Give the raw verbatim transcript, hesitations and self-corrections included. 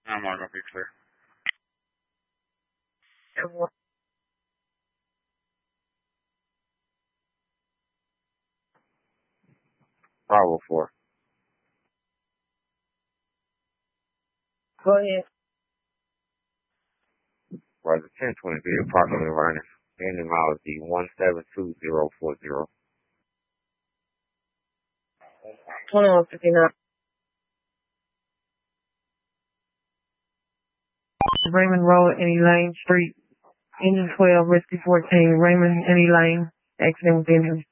I'm not gonna be clear. Bravo four. Go ahead. Roger, ten twenty three, approximately running. Ending miles D one seven two zero four zero. twenty-one fifty-nine. Raymond Road, Any Lane Street. Engine twelve, Rescue fourteen, Raymond, Any Lane. Accident within him.